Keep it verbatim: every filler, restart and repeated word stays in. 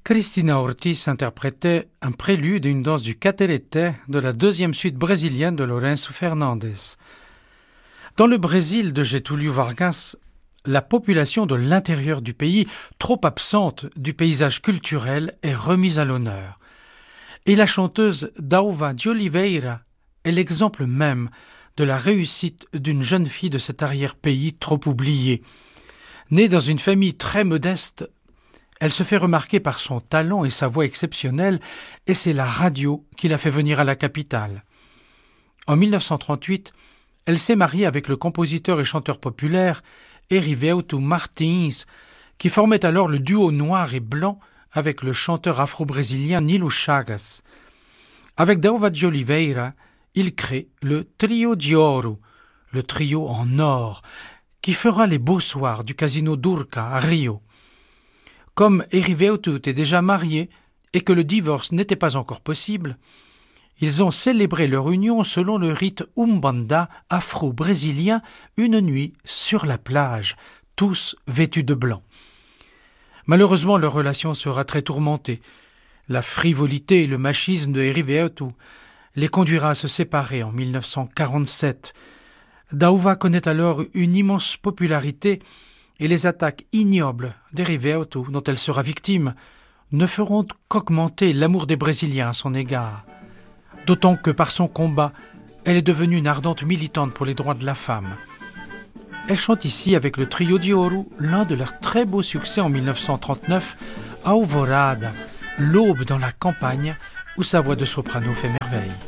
Cristina Ortiz interprétait un prélude et une danse du caterete de la deuxième suite brésilienne de Lourenço Fernandes. Dans le Brésil de Getúlio Vargas, la population de l'intérieur du pays, trop absente du paysage culturel, est remise à l'honneur. Et la chanteuse Dalva de Oliveira est l'exemple même de la réussite d'une jeune fille de cet arrière-pays trop oublié. Née dans une famille très modeste, elle se fait remarquer par son talent et sa voix exceptionnelle, et c'est la radio qui l'a fait venir à la capitale. En mille neuf cent trente-huit, elle s'est mariée avec le compositeur et chanteur populaire Heriveuto Martins, qui formait alors le duo noir et blanc avec le chanteur afro-brésilien Nilo Chagas. Avec Dalva de Oliveira, il crée le Trio de Ouro, le trio en or, qui fera les beaux soirs du Casino Durca à Rio. Comme Heriveuto était déjà marié et que le divorce n'était pas encore possible, ils ont célébré leur union selon le rite Umbanda afro-brésilien une nuit sur la plage, tous vêtus de blanc. Malheureusement, leur relation sera très tourmentée. La frivolité et le machisme de Heriveuto les conduira à se séparer en mille neuf cent quarante-sept. Dalva connaît alors une immense popularité et les attaques ignobles d'Heriveuto, dont elle sera victime, ne feront qu'augmenter l'amour des Brésiliens à son égard. D'autant que par son combat, elle est devenue une ardente militante pour les droits de la femme. Elle chante ici avec le Trio de Ouro l'un de leurs très beaux succès en mille neuf cent trente-neuf, Alvorada, l'aube dans la campagne, où sa voix de soprano fait merveille.